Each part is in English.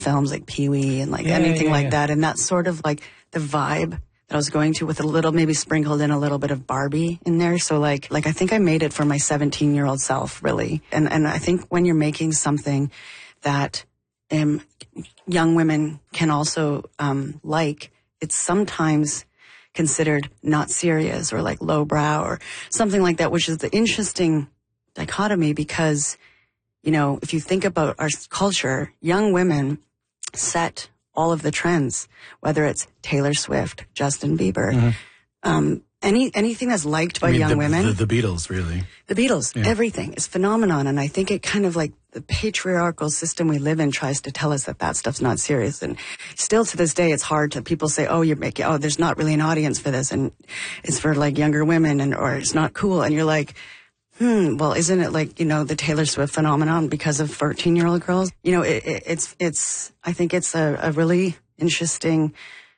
films like Pee-wee and like anything like that. And that's sort of like the vibe that I was going to, with a little, maybe sprinkled in a little bit of Barbie in there. So like I think I made it for my 17-year-old self, really. And I think when you're making something that young women can also like, it's sometimes considered not serious or like lowbrow or something like that, which is the interesting dichotomy because, you know, if you think about our culture, young women set all of the trends, whether it's Taylor Swift, Justin Bieber, anything that's liked by young women. The Beatles, really. The Beatles, everything is phenomenon. And I think it kind of like the patriarchal system we live in tries to tell us that that stuff's not serious. And still to this day, it's hard to, people say, oh, there's not really an audience for this. And it's for like younger women or it's not cool. And you're like, well, isn't it like, you know, the Taylor Swift phenomenon because of 14-year-old girls? You know, I think it's a really interesting,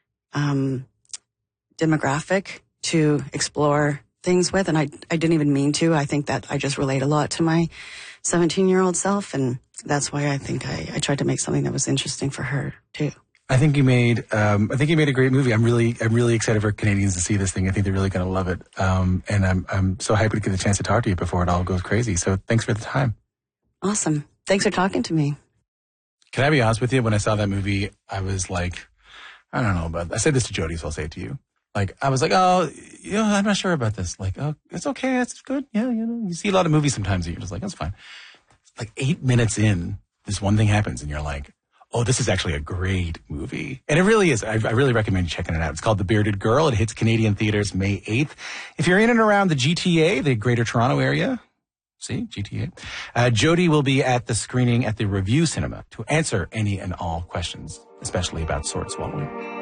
demographic to explore things with. And I didn't even mean to. I think that I just relate a lot to my 17-year-old self. And that's why I think I tried to make something that was interesting for her too. I think you made a great movie. I'm really excited for Canadians to see this thing. I think they're really going to love it. And I'm so happy to get the chance to talk to you before it all goes crazy. So thanks for the time. Awesome. Thanks for talking to me. Can I be honest with you? When I saw that movie, I was like, I don't know about, I said this to Jody, so I'll say it to you. Like, I was like, oh, you know, I'm not sure about this. Like, oh, it's okay. It's good. Yeah. You know, you see a lot of movies sometimes and you're just like, that's fine. Like 8 minutes in, this one thing happens and you're like, oh, this is actually a great movie. And it really is. I really recommend you checking it out. It's called The Bearded Girl. It hits Canadian theaters May 8th. If you're in and around the GTA, the Greater Toronto area, see, GTA, Jody will be at the screening at the Review Cinema to answer any and all questions, especially about sword swallowing.